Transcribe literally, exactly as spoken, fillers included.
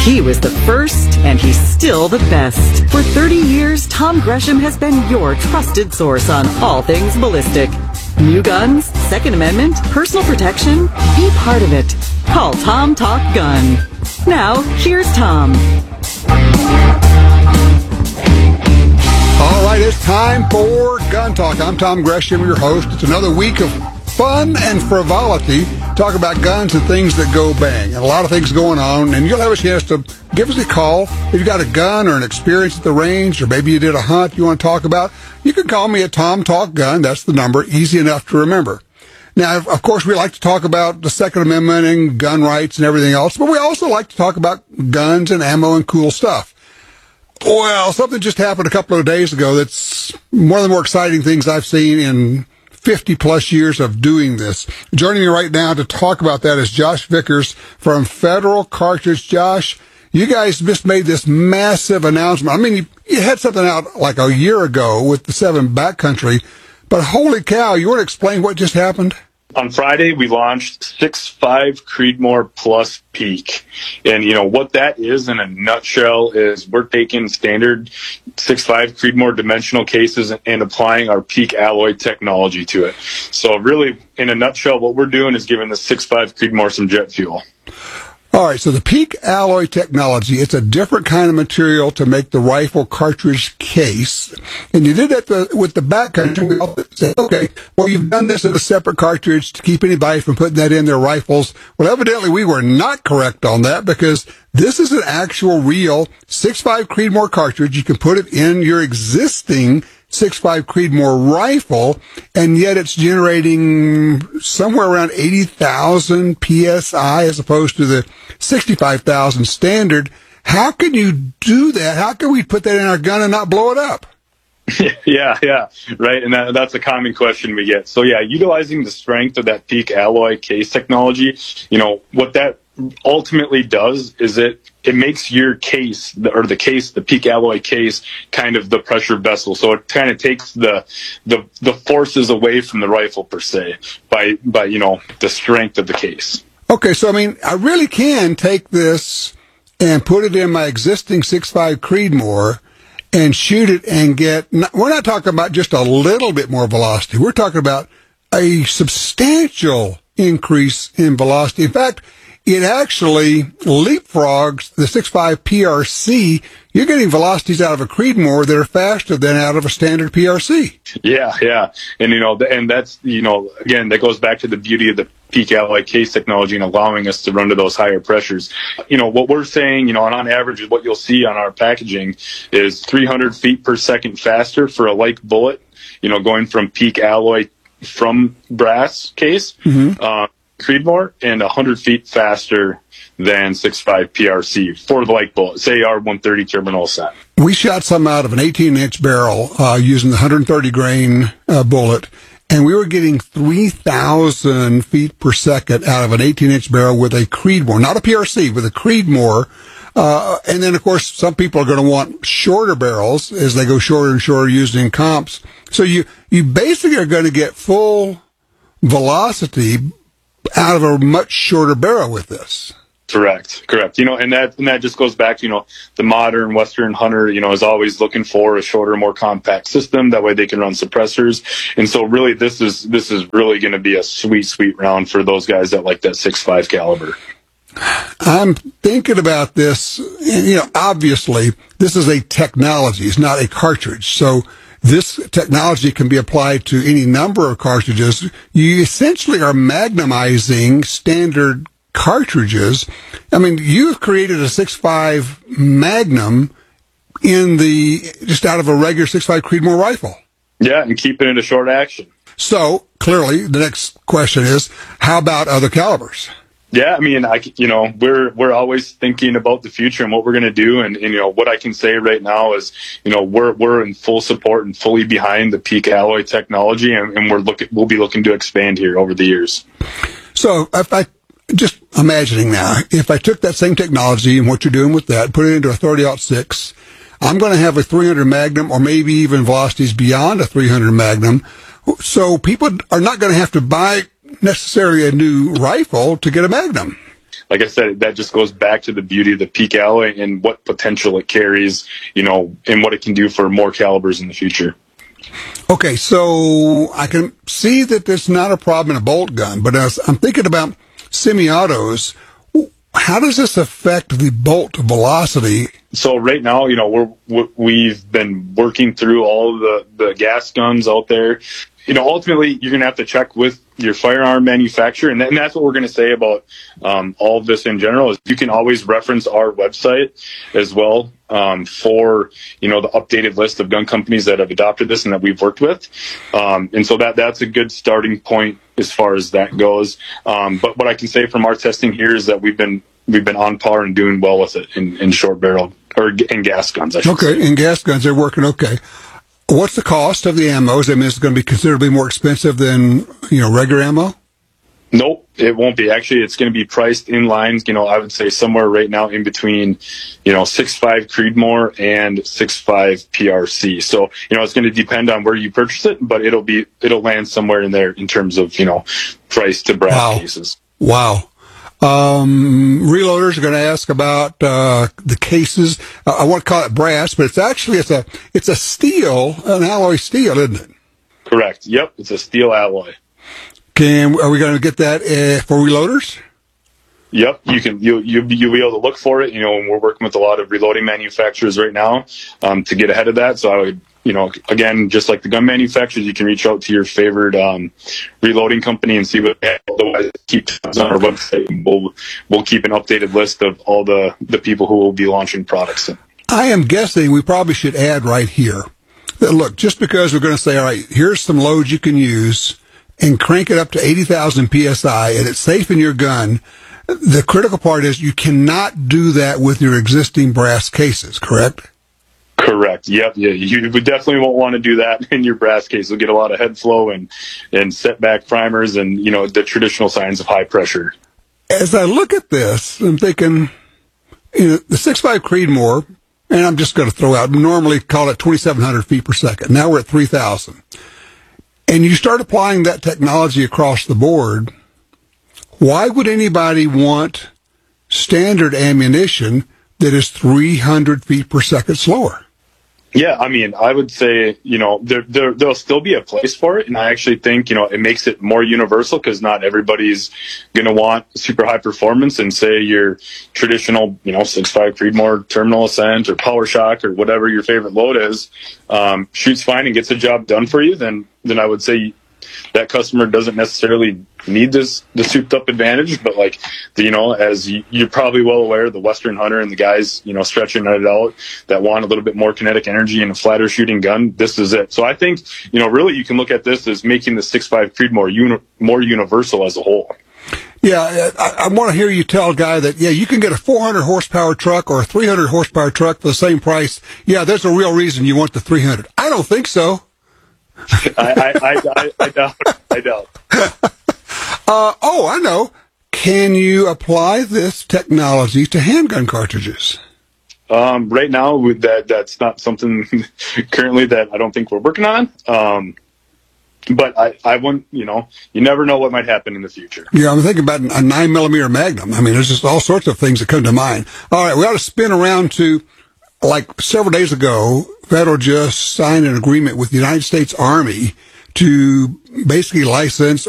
He was the first, and he's still the best. For thirty years, Tom Gresham has been your trusted source on all things ballistic. New guns, Second Amendment, personal protection, be part of it. Call Tom Talk Gun. Now, here's Tom. All right, it's time for Gun Talk. I'm Tom Gresham, your host. It's another week of fun and frivolity. Talk about guns and things that go bang. And a lot of things going on, and you'll have a chance to give us a call. If you've got a gun or an experience at the range, or maybe you did a hunt you want to talk about, you can call me at Tom Talk Gun. That's the number, easy enough to remember. Now, of course, we like to talk about the Second Amendment and gun rights and everything else, but we also like to talk about guns and ammo and cool stuff. Well, something just happened a couple of days ago that's one of the more exciting things I've seen in fifty plus years of doing this. Joining me right now to talk about that is Josh Vickers from Federal Cartridge. Josh, you guys just made this massive announcement. I mean, you, you had something out like a year ago with the seven Backcountry, but holy cow, you want to explain what just happened? On Friday, we launched six five Creedmoor Plus Peak. And, you know, what that is in a nutshell is we're taking standard six five Creedmoor dimensional cases and applying our Peak alloy technology to it. So really, in a nutshell, what we're doing is giving the six five Creedmoor some jet fuel. All right, so the Peak alloy technology, it's a different kind of material to make the rifle cartridge case. And you did that the, with the Backcountry. We all said, okay, well, you've done this in a separate cartridge to keep anybody from putting that in their rifles. Well, evidently we were not correct on that, because this is an actual real six five Creedmoor cartridge. You can put it in your existing six five Creedmoor rifle, and yet it's generating somewhere around eighty thousand P S I as opposed to the sixty-five thousand standard. How can you do that? How can we put that in our gun and not blow it up? Yeah, yeah, right. And that, that's a common question we get. So yeah, utilizing the strength of that Peak alloy case technology, you know, what that ultimately does is it it makes your case, or the case, the Peak alloy case, kind of the pressure vessel. So it kind of takes the the the forces away from the rifle per se by by you know the strength of the case. Okay, so I mean, I really can take this and put it in my existing six five Creedmoor and shoot it and get. We're not talking about just a little bit more velocity. We're talking about a substantial increase in velocity. In fact, it actually leapfrogs the six five P R C. You're getting velocities out of a Creedmoor that are faster than out of a standard P R C. Yeah, yeah. And, you know, and that's, you know, again, that goes back to the beauty of the Peak alloy case technology and allowing us to run to those higher pressures. You know, what we're saying, you know, and on average, what you'll see on our packaging is three hundred feet per second faster for a like bullet, you know, going from Peak alloy from brass case. Mm-hmm. Uh, Creedmoor, and one hundred feet faster than six five P R C for the like bullet, say R one thirty terminal set. We shot some out of an eighteen inch barrel uh, using the one hundred thirty grain uh, bullet, and we were getting three thousand feet per second out of an eighteen inch barrel with a Creedmoor, not a P R C, with a Creedmoor. Uh, and then, of course, some people are going to want shorter barrels as they go shorter and shorter using comps. So you, you basically are going to get full velocity out of a much shorter barrel with this. Correct, correct. You know, and that and that just goes back to, you know, the modern Western hunter, you know, is always looking for a shorter, more compact system. That way they can run suppressors. And so really this is this is really going to be a sweet, sweet round for those guys that like that six five caliber. I'm thinking about this, and, you know, obviously this is a technology, it's not a cartridge. So this technology can be applied to any number of cartridges. You essentially are magnumizing standard cartridges. I mean, you've created a six five Magnum in the, just out of a regular six five Creedmoor rifle. Yeah, and keeping it a short action. So clearly the next question is, how about other calibers? Yeah, I mean, I, you know, we're we're always thinking about the future and what we're going to do, and, and you know, what I can say right now is, you know, we're we're in full support and fully behind the Peak alloy technology, and, and we're looking we'll be looking to expand here over the years. So, if I just imagining now, if I took that same technology and what you're doing with that, put it into a thirty aught six, I'm going to have a three hundred Magnum, or maybe even velocities beyond a three hundred Magnum. So people are not going to have to buy necessarily a new rifle to get a Magnum. like I said, that just goes back to the beauty of the Peak alloy and what potential it carries, you know, and what it can do for more calibers in the future. Okay, so I can see that there's not a problem in a bolt gun, but as I'm thinking about semi-autos, how does this affect the bolt velocity? So right now, you know, we're, we've been working through all of the, the gas guns out there. You know, ultimately, you're going to have to check with your firearm manufacturer, and, th- and that's what we're going to say about um, all of this in general. Is you can always reference our website as well um, for, you know, the updated list of gun companies that have adopted this and that we've worked with. Um, and so that that's a good starting point as far as that goes. Um, but what I can say from our testing here is that we've been we've been on par and doing well with it in, in short barrel or in gas guns. I should okay, say. in gas guns, they're working okay. What's the cost of the ammos? I mean, it's going to be considerably more expensive than, you know, regular ammo? Nope, it won't be. Actually, it's going to be priced in line, you know, I would say somewhere right now in between, you know, six point five Creedmoor and six point five P R C. So, you know, it's going to depend on where you purchase it, but it'll be, it'll land somewhere in there in terms of, you know, price to brass Wow. cases. Wow. Um, reloaders are going to ask about, uh, the cases. Uh, I want to call it brass, but it's actually, it's a, it's a steel, an alloy steel, isn't it? Correct. Yep. It's a steel alloy. Can, are we going to get that, uh, for reloaders? Yep. You can, you, you, you'll be able to look for it. You know, and we're working with a lot of reloading manufacturers right now, um, to get ahead of that. So I would, you know, again, just like the gun manufacturers, you can reach out to your favorite um, reloading company and see what they have. Otherwise, keep tabs on our website. And we'll we'll keep an updated list of all the, the people who will be launching products. I am guessing we probably should add right here that, look, just because we're going to say, all right, here's some loads you can use and crank it up to eighty thousand P S I and it's safe in your gun, the critical part is you cannot do that with your existing brass cases, correct? Correct. Yep. Yeah. You would definitely won't want to do that in your brass case. You'll get a lot of head flow and, and setback primers and, you know, the traditional signs of high pressure. As I look at this, I'm thinking, you know, the six point five Creedmoor, and I'm just going to throw out, normally call it twenty-seven hundred feet per second. Now we're at three thousand. And you start applying that technology across the board, why would anybody want standard ammunition that is three hundred feet per second slower? Yeah, I mean, I would say, you know, there, there, there'll still be a place for it. And I actually think, you know, it makes it more universal because not everybody's going to want super high performance and say your traditional, you know, six point five Creedmoor Terminal Ascent or Power Shock or whatever your favorite load is, um, shoots fine and gets the job done for you. Then, then I would say that customer doesn't necessarily need this, the souped up advantage, but like, the, you know, as you, you're probably well aware, the Western hunter and the guys, you know, stretching it out that want a little bit more kinetic energy and a flatter shooting gun, this is it. So I think, you know, really you can look at this as making the six point five Creedmoor uni- more universal as a whole. Yeah, I, I want to hear you tell a guy that, yeah, you can get a four hundred horsepower truck or a three hundred horsepower truck for the same price. Yeah, there's a real reason you want the three hundred. I don't think so. I, I, I, I, I doubt. I doubt. Uh, oh, I know. Can you apply this technology to handgun cartridges? Um, right now, with that, that's not something currently that I don't think we're working on. Um, but I, I wouldn't, you know, you never know what might happen in the future. Yeah, I'm thinking about a nine millimeter Magnum. I mean, there's just all sorts of things that come to mind. All right, we ought to spin around to, like several days ago, Federal just signed an agreement with the United States Army to basically license